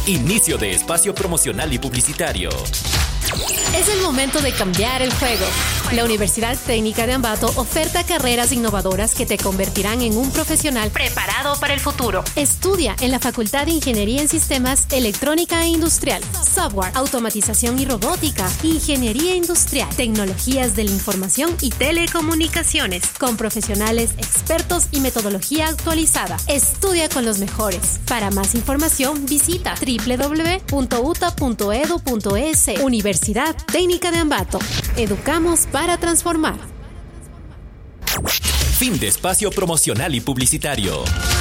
Inicio de espacio promocional y publicitario. Es el momento de cambiar el juego. La Universidad Técnica de Ambato oferta carreras innovadoras que te convertirán en un profesional preparado para el futuro. Estudia en la Facultad de Ingeniería en Sistemas, Electrónica e Industrial, Software, Automatización y Robótica, Ingeniería Industrial, Tecnologías de la Información y Telecomunicaciones, con profesionales expertos y metodología actualizada. Estudia con los mejores. Para más información, visita www.uta.edu.es. Universidad Técnica de Ambato. Educamos para transformar. Fin de espacio promocional y publicitario.